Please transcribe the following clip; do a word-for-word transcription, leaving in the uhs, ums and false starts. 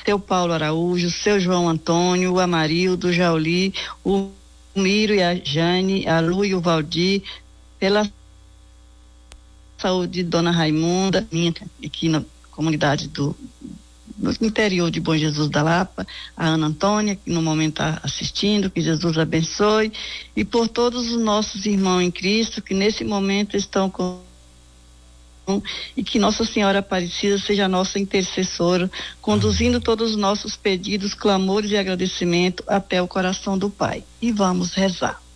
seu Paulo Araújo, seu João Antônio, o Amarildo, o Jauli, o Miro e a Jane, a Lu e o Valdir, pela saúde de Dona Raimunda, minha aqui na comunidade do no interior de Bom Jesus da Lapa, a Ana Antônia, que no momento está assistindo, que Jesus abençoe, e por todos os nossos irmãos em Cristo que nesse momento estão com e que Nossa Senhora Aparecida seja a nossa intercessora, conduzindo todos os nossos pedidos, clamores e agradecimento até o coração do Pai. E vamos rezar.